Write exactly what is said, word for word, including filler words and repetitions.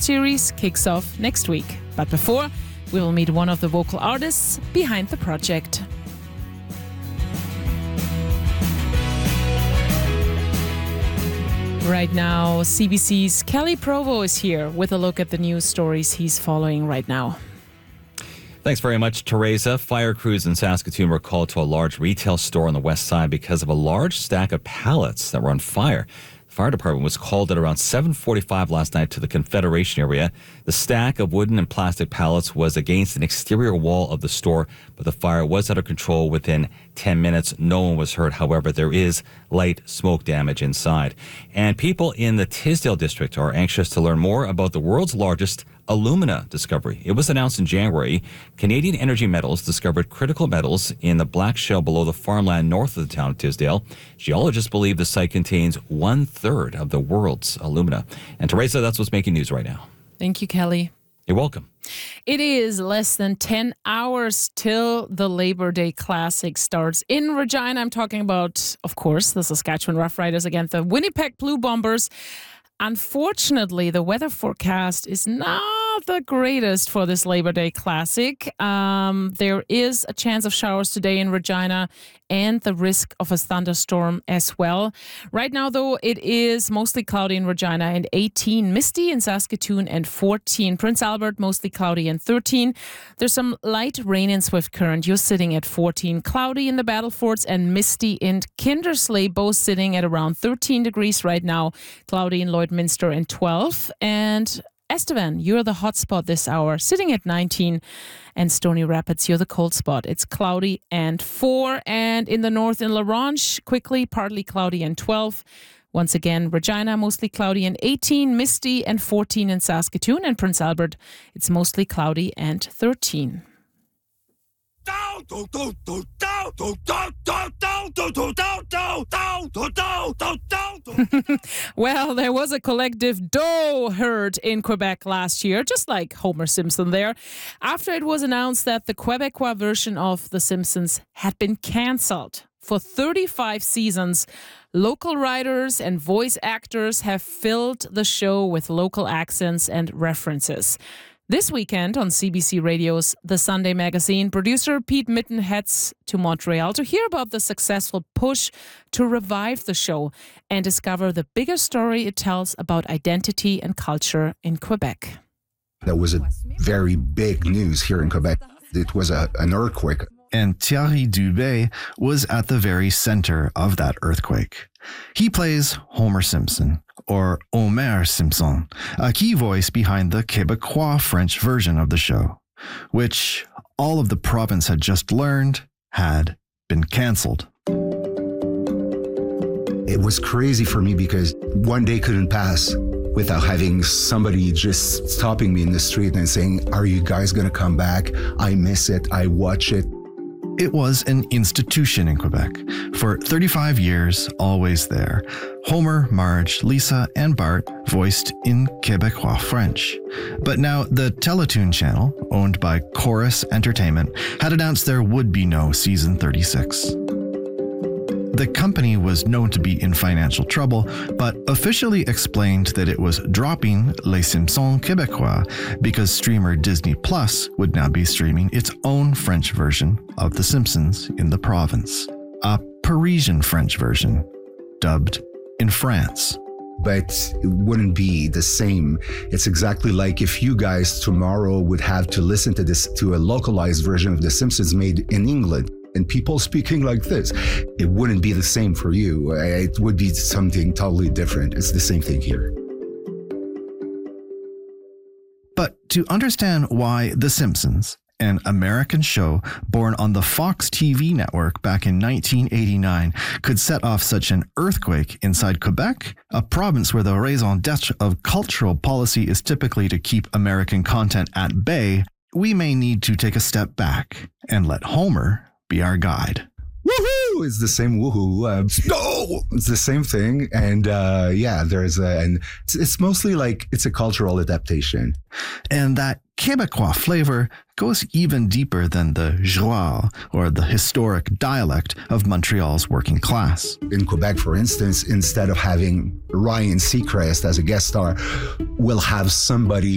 series kicks off next week. But before, we will meet one of the vocal artists behind the project. Right now, C B C's Kelly Provo is here with a look at the news stories he's following right now. Thanks very much, Teresa. Fire crews in Saskatoon were called to a large retail store on the west side because of a large stack of pallets that were on fire. The fire department was called at around seven forty-five last night to the Confederation area. The stack of wooden and plastic pallets was against an exterior wall of the store, but the fire was under control within ten minutes. No one was hurt. However, there is light smoke damage inside. And people in the Tisdale district are anxious to learn more about the world's largest alumina discovery. It was announced in January. Canadian Energy Metals discovered critical metals in the black shale below the farmland north of the town of Tisdale. Geologists believe the site contains one third of the world's alumina. And Teresa, that's what's making news right now. Thank you, Kelly. You're welcome. It is less than ten hours till the Labor Day Classic starts in Regina. I'm talking about, of course, the Saskatchewan Roughriders against the Winnipeg Blue Bombers. Unfortunately, the weather forecast is not the greatest for this Labor Day Classic. Um, there is a chance of showers today in Regina and the risk of a thunderstorm as well. Right now, though, it is mostly cloudy in Regina and eighteen, misty in Saskatoon and fourteen. Prince Albert, mostly cloudy and thirteen. There's some light rain in Swift Current. You're sitting at fourteen. Cloudy in the Battlefords and misty in Kindersley, both sitting at around thirteen degrees right now. Cloudy in Lloydminster and twelve. And Estevan, you're the hot spot this hour, sitting at nineteen. And Stony Rapids, you're the cold spot. It's cloudy and four. And in the north, in La Ronge, quickly, partly cloudy and twelve. Once again, Regina, mostly cloudy and eighteen. Misty and fourteen in Saskatoon. And Prince Albert, it's mostly cloudy and thirteen. Well, there was a collective doe heard in Quebec last year, just like Homer Simpson there, after it was announced that the Quebecois version of The Simpsons had been cancelled. For thirty-five seasons, local writers and voice actors have filled the show with local accents and references. This weekend on C B C Radio's The Sunday Magazine, producer Pete Mitten heads to Montreal to hear about the successful push to revive the show and discover the bigger story it tells about identity and culture in Quebec. That was a very big news here in Quebec. It was a, an earthquake. And Thierry Dubé was at the very center of that earthquake. He plays Homer Simpson, or Homer Simpson, a key voice behind the Quebecois French version of the show, which all of the province had just learned had been cancelled. It was crazy for me because one day couldn't pass without having somebody just stopping me in the street and saying, "Are you guys going to come back? I miss it. I watch it." It was an institution in Quebec. For thirty-five years, always there. Homer, Marge, Lisa, and Bart voiced in Quebecois French. But now the Teletoon channel, owned by Chorus Entertainment, had announced there would be no season thirty-six. The company was known to be in financial trouble, but officially explained that it was dropping Les Simpsons Québécois because streamer Disney Plus would now be streaming its own French version of The Simpsons in the province. A Parisian French version, dubbed in France. But it wouldn't be the same. It's exactly like if you guys tomorrow would have to listen to this to a localized version of The Simpsons made in England. And people speaking like this, it wouldn't be the same for you. It would be something totally different. It's the same thing here. But to understand why The Simpsons, an American show born on the Fox T V network back in nineteen eighty-nine, could set off such an earthquake inside Quebec, a province where the raison d'etre of cultural policy is typically to keep American content at bay, we may need to take a step back and let Homer be our guide. Woohoo! It's the same woohoo. Uh, no! It's the same thing. And uh, yeah, there's a, and it's, it's mostly like it's a cultural adaptation. And that Quebecois flavor goes even deeper than the joie or the historic dialect of Montreal's working class. In Quebec, for instance, instead of having Ryan Seacrest as a guest star, we'll have somebody